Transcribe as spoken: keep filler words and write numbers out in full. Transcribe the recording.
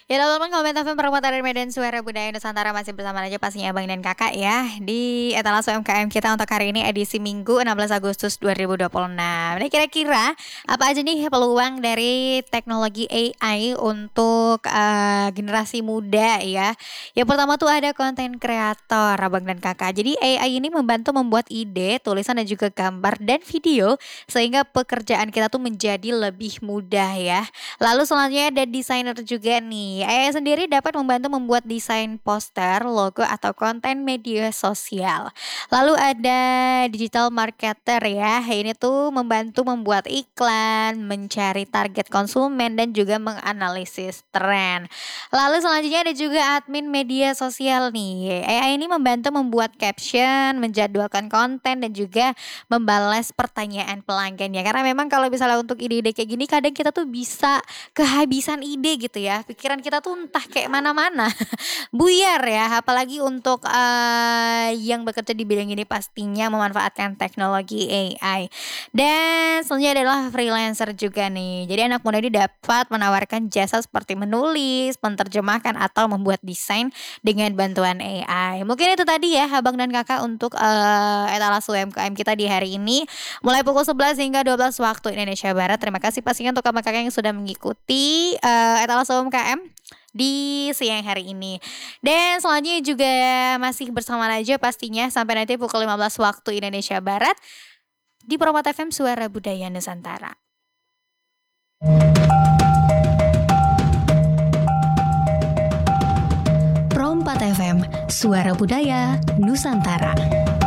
Ya teman-teman, Kompas F M Permata dari Medan Suara Budaya Nusantara masih bersama aja pastinya Abang dan Kakak ya di etalase U M K M kita untuk hari ini edisi Minggu enam belas Agustus dua ribu dua puluh enam. Nah kira-kira apa aja nih peluang dari teknologi A I untuk eh, generasi muda ya? Yang pertama tuh ada konten kreator Abang dan Kakak. Jadi A I ini membantu membuat ide, tulisan dan juga gambar dan video sehingga pekerjaan kita tuh menjadi lebih mudah ya. Lalu selanjutnya ada desainer juga nih. A I sendiri dapat membantu membuat desain poster, logo atau konten media sosial. Lalu ada digital marketer ya. Ini tuh membantu membuat iklan, mencari target konsumen dan juga menganalisis tren. Lalu selanjutnya ada juga admin media sosial nih. A I ini membantu membuat caption, menjadwalkan konten dan juga membalas pertanyaan pelanggan ya. Karena memang kalau misalnya untuk ide-ide kayak gini kadang kita tuh bisa kehabisan ide gitu ya. Pikiran kita tuh entah kayak mana-mana. Buyar ya, apalagi untuk eh, yang bekerja di bidang ini pastinya memanfaatkan teknologi A I. Dan selanjutnya adalah freelancer juga nih. Jadi anak muda ini dapat menawarkan jasa seperti menulis, menerjemahkan atau membuat desain dengan bantuan A I. Mungkin itu tadi ya Abang dan Kakak untuk eh, etalase U M K M kita di hari ini mulai pukul sebelas hingga dua belas waktu Indonesia Barat. Terima kasih pastinya untuk kakak-kakak yang sudah mengikuti uh, etalase U M K M di siang hari ini. Dan selanjutnya juga masih bersama Najwa pastinya sampai nanti pukul lima belas waktu Indonesia Barat di Permata F M Suara Budaya Nusantara. Permata F M Suara Budaya Nusantara.